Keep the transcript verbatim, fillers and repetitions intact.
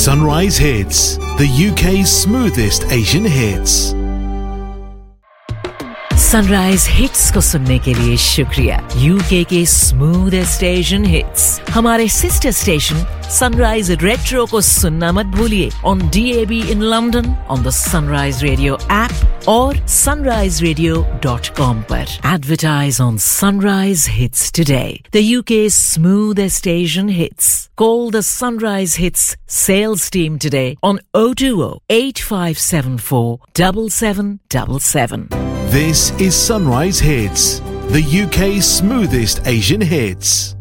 Sunrise Hits, the U K's smoothest Asian hits. Sunrise hits को सुनने के लिए शुक्रिया। यूके के स्मूथेस्ट एशियन हिट्स हमारे सिस्टर स्टेशन सनराइज रेट्रो को सुनना मत भूलिए on D A B in London, on the sunrise radio app और sunrise radio dot com पर। Advertise on Sunrise Hits today, the U K's smoothest Asian hits. Call the Sunrise Hits sales team today on oh two oh, eight five seven four, seven seven seven seven. This is Sunrise Hits, the U K's smoothest Asian hits.